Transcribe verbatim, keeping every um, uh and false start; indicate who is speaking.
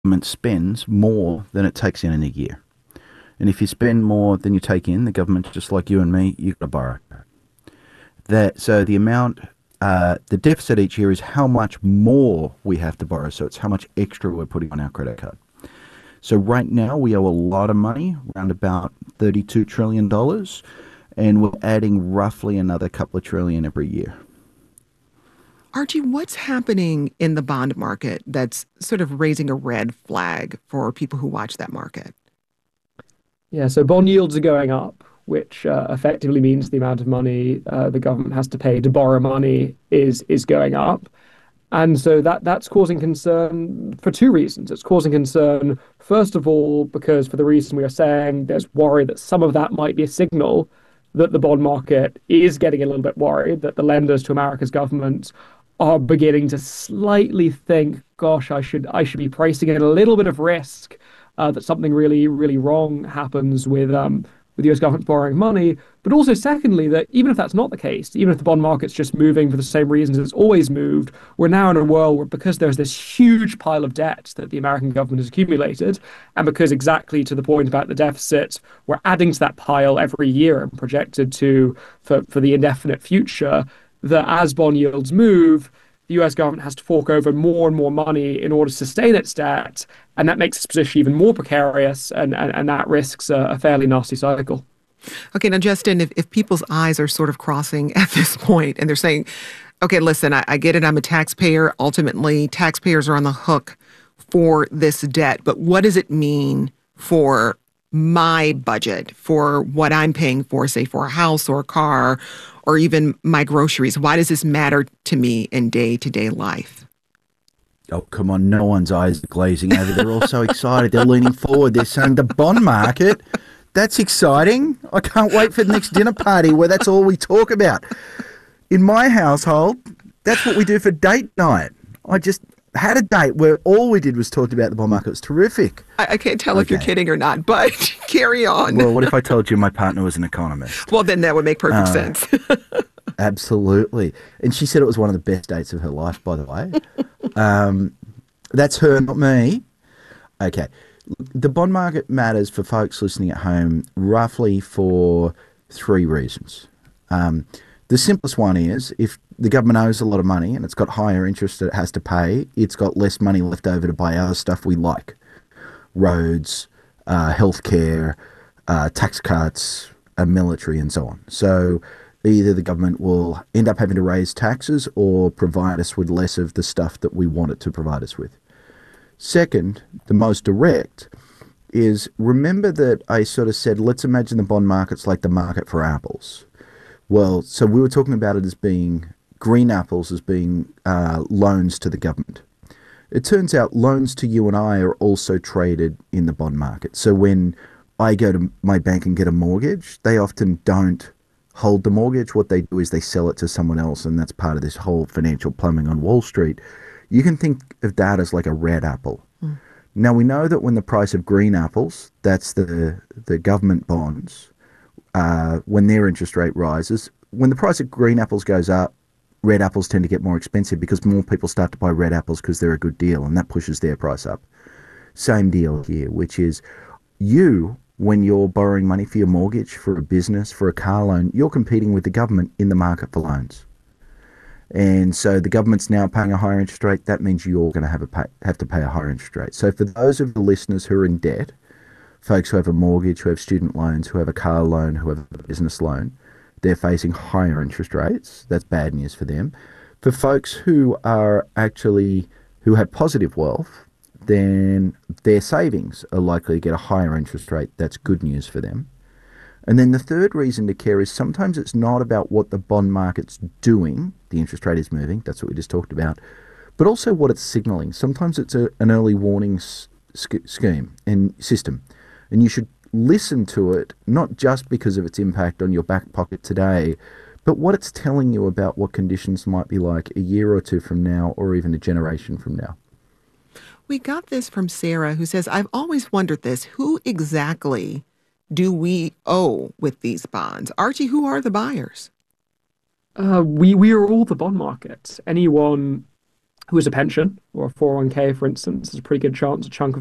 Speaker 1: government spends more than it takes in in a year. And if you spend more than you take in, the government, just like you and me, you've got to borrow. That so the amount, uh, the deficit each year is how much more we have to borrow. So it's how much extra we're putting on our credit card. So right now we owe a lot of money, around about thirty-two trillion dollars, and we're adding roughly another couple of trillion every year.
Speaker 2: Archie, what's happening in the bond market that's sort of raising a red flag for people who watch that market?
Speaker 3: Yeah, so bond yields are going up, which uh, effectively means the amount of money uh, the government has to pay to borrow money is is going up. And so that that's causing concern for two reasons. It's causing concern, first of all, because for the reason we are saying, there's worry that some of that might be a signal that the bond market is getting a little bit worried, that the lenders to America's government are beginning to slightly think, gosh, I should I should be pricing in a little bit of risk uh, that something really, really wrong happens with um, with the U S government borrowing money. But also, secondly, that even if that's not the case, even if the bond market's just moving for the same reasons it's always moved, we're now in a world where, because there's this huge pile of debt that the American government has accumulated, and because, exactly to the point about the deficit, we're adding to that pile every year and projected to for, for the indefinite future, that as bond yields move, the U S government has to fork over more and more money in order to sustain its debt, and that makes its position even more precarious, and, and, and that risks a, a fairly nasty cycle.
Speaker 2: Okay, now, Justin, if, if people's eyes are sort of crossing at this point and they're saying, okay, listen, I, I get it, I'm a taxpayer. Ultimately, taxpayers are on the hook for this debt, but what does it mean for my budget, for what I'm paying for, say, for a house or a car, or even my groceries? Why does this matter to me in day-to-day life?
Speaker 1: Oh, come on. No one's eyes are glazing over. They're all so excited. They're leaning forward. They're saying the bond market, that's exciting. I can't wait for the next dinner party where that's all we talk about. In my household, that's what we do for date night. I just had a date where all we did was talk about the bond market. It was terrific.
Speaker 2: I, I can't tell
Speaker 1: Okay.
Speaker 2: if you're kidding or not, but carry on.
Speaker 1: Well, what if I told you my partner was an economist?
Speaker 2: Well, then that would make perfect
Speaker 1: Uh,
Speaker 2: sense.
Speaker 1: Absolutely. And she said it was one of the best dates of her life, by the way. um, that's her, not me. Okay. The bond market matters for folks listening at home roughly for three reasons. Um, the simplest one is if the government owes a lot of money and it's got higher interest that it has to pay, it's got less money left over to buy other stuff we like. Roads, uh, healthcare, uh, tax cuts, uh, military, and so on. So either the government will end up having to raise taxes or provide us with less of the stuff that we want it to provide us with. Second, the most direct, is remember that I sort of said, let's imagine the bond market's like the market for apples. Well, so we were talking about it as being green apples, as being uh, loans to the government. It turns out loans to you and I are also traded in the bond market. So when I go to my bank and get a mortgage, they often don't hold the mortgage. What they do is they sell it to someone else, and that's part of this whole financial plumbing on Wall Street. You can think of that as like a red apple. Mm. Now, we know that when the price of green apples, that's the the government bonds, uh, when their interest rate rises, when the price of green apples goes up, red apples tend to get more expensive because more people start to buy red apples because they're a good deal, and that pushes their price up. Same deal here, which is you, when you're borrowing money for your mortgage, for a business, for a car loan, you're competing with the government in the market for loans. And so the government's now paying a higher interest rate. That means you're going to have a pay, have to pay a higher interest rate. So for those of the listeners who are in debt, folks who have a mortgage, who have student loans, who have a car loan, who have a business loan, they're facing higher interest rates. That's bad news for them. For folks who are actually, who have positive wealth, then their savings are likely to get a higher interest rate. That's good news for them. And then the third reason to care is sometimes it's not about what the bond market's doing. The interest rate is moving. That's what we just talked about. But also what it's signalling. Sometimes it's a, an early warning s- sch- scheme and system. And you should listen to it, not just because of its impact on your back pocket today, but what it's telling you about what conditions might be like a year or two from now, or even a generation from now.
Speaker 2: We got this from Sarah, who says, I've always wondered this. Who exactly do we owe with these bonds? Archie, who are the buyers?
Speaker 3: Uh, we we are all the bond market. Anyone who has a pension or a four oh one k, for instance, there's a pretty good chance a chunk of